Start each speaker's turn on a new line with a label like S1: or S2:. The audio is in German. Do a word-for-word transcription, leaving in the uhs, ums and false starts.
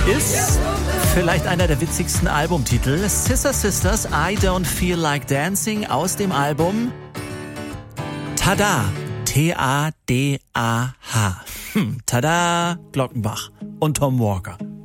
S1: Ist vielleicht einer der witzigsten Albumtitel. Sister Sisters, I Don't Feel Like Dancing aus dem Album Tada, T A D A H. Hm, Tada, Glockenbach und Tom Walker.